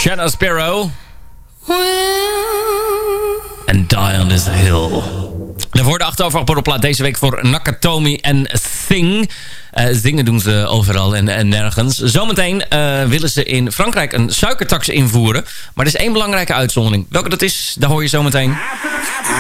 Shanna Sparrow. En Die on This Hill. Daarvoor de achterafborrelplaat deze week voor Nakatomi en Sing. Zingen doen ze overal en nergens. Zometeen willen ze in Frankrijk een suikertax invoeren. Maar er is één belangrijke uitzondering. Welke dat is, daar hoor je zometeen.